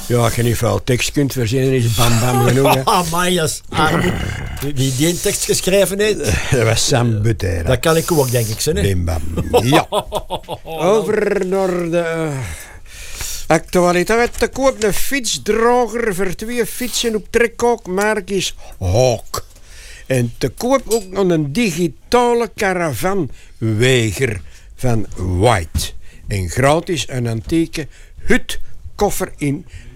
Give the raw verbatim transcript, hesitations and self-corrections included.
Ja, als je niet veel tekst kunt verzinnen, is het bam bam genoeg. Ah, Majas. Wie die een tekst geschreven heeft, Dat was Sam Butera. dat kan ik ook, denk ik. Zo, nee? Bim bam. Ja. Over naar de uh, actualiteit. Te koop een fietsdrager voor twee fietsen op trekkook. Merk is Hawk. En te koop ook nog een digitale caravanweger van White. En gratis een antieke hutkoffer in